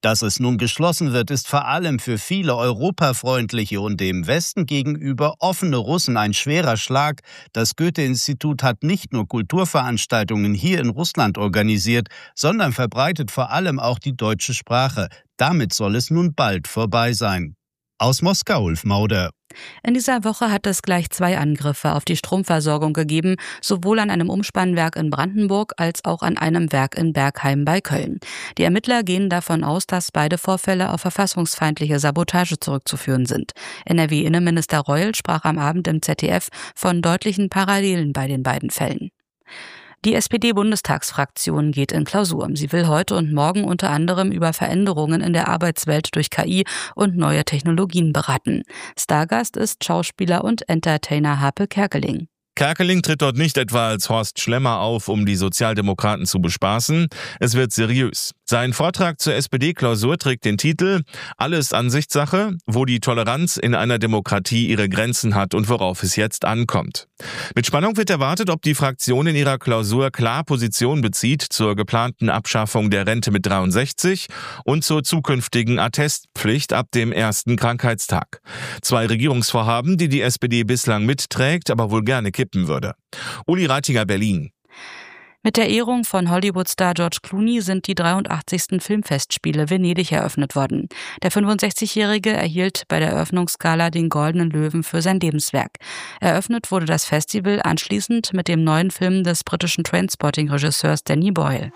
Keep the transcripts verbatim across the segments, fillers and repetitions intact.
Dass es nun geschlossen wird, ist vor allem für viele europafreundliche und dem Westen gegenüber offene Russen ein schwerer Schlag. Das Goethe-Institut hat nicht nur Kulturveranstaltungen hier in Russland organisiert, sondern verbreitet vor allem auch die deutsche Sprache. Damit soll es nun bald vorbei sein. Aus Moskau, Ulf Mauder. In dieser Woche hat es gleich zwei Angriffe auf die Stromversorgung gegeben, sowohl an einem Umspannwerk in Brandenburg als auch an einem Werk in Bergheim bei Köln. Die Ermittler gehen davon aus, dass beide Vorfälle auf verfassungsfeindliche Sabotage zurückzuführen sind. N R W-Innenminister Reul sprach am Abend im Z D F von deutlichen Parallelen bei den beiden Fällen. Die S P D-Bundestagsfraktion geht in Klausur. Sie will heute und morgen unter anderem über Veränderungen in der Arbeitswelt durch K I und neue Technologien beraten. Stargast ist Schauspieler und Entertainer Harpe Kerkeling. Kerkeling tritt dort nicht etwa als Horst Schlemmer auf, um die Sozialdemokraten zu bespaßen. Es wird seriös. Sein Vortrag zur S P D-Klausur trägt den Titel »Alles Ansichtssache, wo die Toleranz in einer Demokratie ihre Grenzen hat und worauf es jetzt ankommt«. Mit Spannung wird erwartet, ob die Fraktion in ihrer Klausur klar Position bezieht zur geplanten Abschaffung der Rente mit dreiundsechzig und zur zukünftigen Attestpflicht ab dem ersten Krankheitstag. Zwei Regierungsvorhaben, die die S P D bislang mitträgt, aber wohl gerne kippen würde. Uli Reitinger, Berlin. Mit der Ehrung von Hollywood-Star George Clooney sind die dreiundachtzigsten Filmfestspiele Venedig eröffnet worden. Der fünfundsechzigjährige erhielt bei der Eröffnungsgala den Goldenen Löwen für sein Lebenswerk. Eröffnet wurde das Festival anschließend mit dem neuen Film des britischen Trainspotting-Regisseurs Danny Boyle.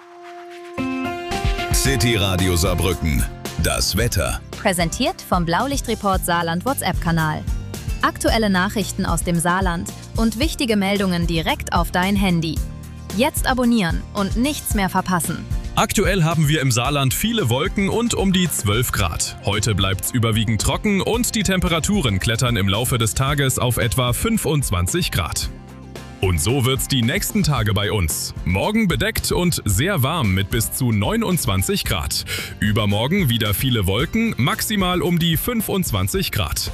City Radio Saarbrücken. Das Wetter. Präsentiert vom Blaulichtreport Saarland WhatsApp-Kanal. Aktuelle Nachrichten aus dem Saarland und wichtige Meldungen direkt auf dein Handy. Jetzt abonnieren und nichts mehr verpassen. Aktuell haben wir im Saarland viele Wolken und um die zwölf Grad. Heute bleibt's überwiegend trocken und die Temperaturen klettern im Laufe des Tages auf etwa fünfundzwanzig Grad. Und so wird's die nächsten Tage bei uns. Morgen bedeckt und sehr warm mit bis zu neunundzwanzig Grad. Übermorgen wieder viele Wolken, maximal um die fünfundzwanzig Grad.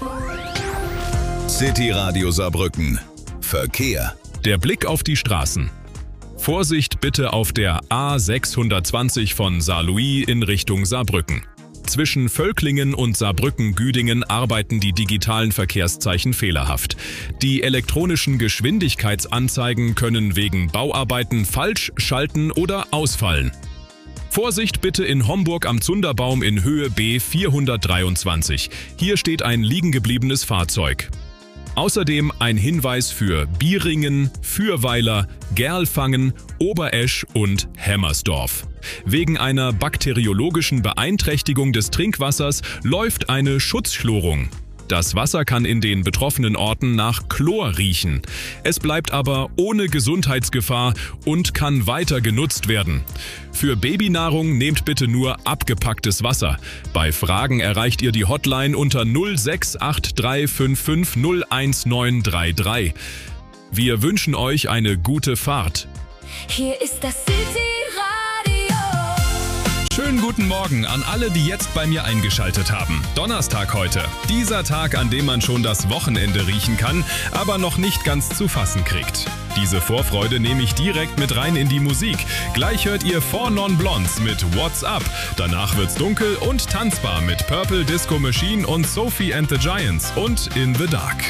City Radio Saarbrücken. Verkehr. Der Blick auf die Straßen. Vorsicht bitte auf der A sechshundertzwanzig von Saarlouis in Richtung Saarbrücken. Zwischen Völklingen und Saarbrücken-Güdingen arbeiten die digitalen Verkehrszeichen fehlerhaft. Die elektronischen Geschwindigkeitsanzeigen können wegen Bauarbeiten falsch schalten oder ausfallen. Vorsicht bitte in Homburg am Zunderbaum in Höhe B vierhundertdreiundzwanzig. Hier steht ein liegengebliebenes Fahrzeug. Außerdem ein Hinweis für Bieringen, Fürweiler, Gerlfangen, Oberesch und Hämmersdorf. Wegen einer bakteriologischen Beeinträchtigung des Trinkwassers läuft eine Schutzschlorung. Das Wasser kann in den betroffenen Orten nach Chlor riechen. Es bleibt aber ohne Gesundheitsgefahr und kann weiter genutzt werden. Für Babynahrung nehmt bitte nur abgepacktes Wasser. Bei Fragen erreicht ihr die Hotline unter null sechs acht drei fünf fünf null eins neun drei drei. Wir wünschen euch eine gute Fahrt. Hier ist das City Radio. Schönen guten Morgen an alle, die jetzt bei mir eingeschaltet haben. Donnerstag heute. Dieser Tag, an dem man schon das Wochenende riechen kann, aber noch nicht ganz zu fassen kriegt. Diese Vorfreude nehme ich direkt mit rein in die Musik. Gleich hört ihr Four Non Blondes mit What's Up. Danach wird's dunkel und tanzbar mit Purple Disco Machine und Sophie and the Giants und In the Dark.